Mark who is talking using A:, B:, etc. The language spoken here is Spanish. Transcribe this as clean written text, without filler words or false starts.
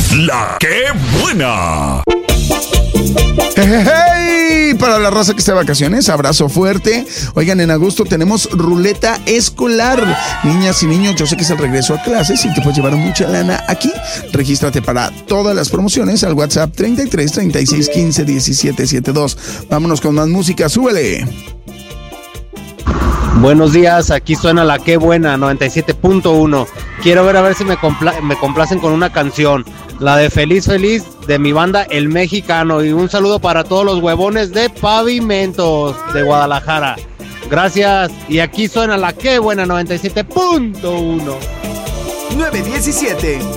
A: La que buena.
B: ¡Hey! Para la raza que está de vacaciones, abrazo fuerte. Oigan, en agosto tenemos ruleta escolar. Niñas y niños, yo sé que es el regreso a clases y te puedes llevar mucha lana aquí. Regístrate para todas las promociones al WhatsApp 33 36 15 17 72. Vámonos con más música, súbele.
C: Buenos días, aquí suena La Que Buena, 97.1. Quiero ver si me complacen con una canción, la de Feliz Feliz de mi banda El Mexicano. Y un saludo para todos los huevones de Pavimentos de Guadalajara. Gracias, y aquí suena La Que Buena, 97.1.
D: 917.